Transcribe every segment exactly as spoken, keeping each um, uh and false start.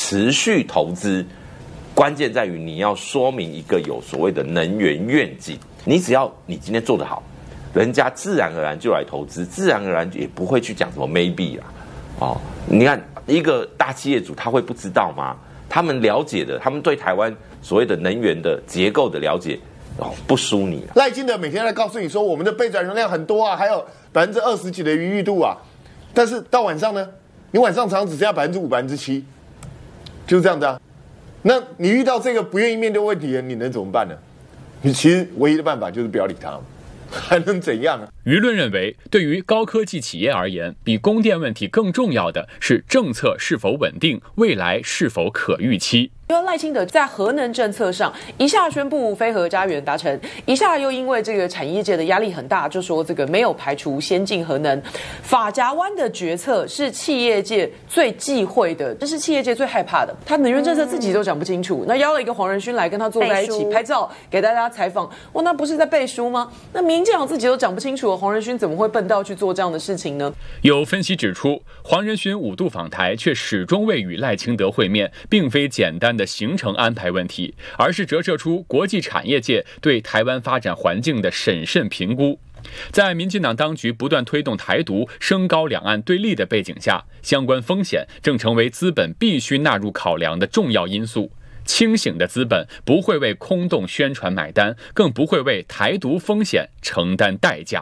持续投资，关键在于你要说明一个有所谓的能源愿景。你只要你今天做得好，人家自然而然就来投资，自然而然也不会去讲什么 maybe 啦。哦，你看一个大企业主他会不知道吗？他们了解的，他们对台湾所谓的能源的结构的了解，哦，不输你啊。 赖清德每天在告诉你说，我们的备转容量很多啊，还有百分之二十几的余裕度啊，但是到晚上呢，你晚上常常只剩下百分之五、百分之七，就是这样子啊。那你遇到这个不愿意面对问题的，你能怎么办呢？你其实唯一的办法就是不要理他。还能怎样啊？ 舆论认为，对于高科技企业而言，比供电问题更重要的是政策是否稳定，未来是否可预期。 因为赖清德在核能政策上一下宣布非核家园达成，一下又因为这个产业界的压力很大，就说这个没有排除先进核能。法夹湾的决策是企业界最忌讳的，这是企业界最害怕的。他能源政策自己都讲不清楚，那邀了一个黄仁勋来跟他坐在一起拍照，给大家采访。哇，那不是在背书吗？那民进党自己都讲不清楚，黄仁勋怎么会笨到去做这样的事情呢？ 有分析指出，黄仁勋五度访台，却始终未与赖清德会面，并非简单的行程安排问题，而是折射出国际产业界对台湾发展环境的审慎评估。在民进党当局不断推动台独、升高两岸对立的背景下，相关风险正成为资本必须纳入考量的重要因素。清醒的资本不会为空洞宣传买单，更不会为台独风险承担代价。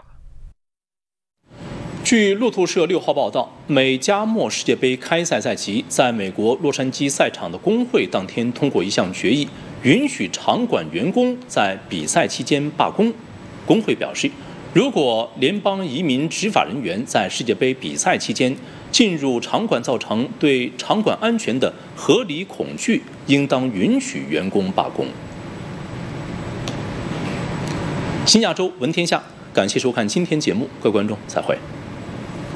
据路透社六号报道，美加墨世界杯开赛在即，在美国洛杉矶赛场的工会当天通过一项决议，允许场馆员工在比赛期间罢工。工会表示，如果联邦移民执法人员在世界杯比赛期间进入场馆造成对场馆安全的合理恐惧，应当允许员工罢工。新亚洲闻天下，感谢收看今天节目，各位观众再会。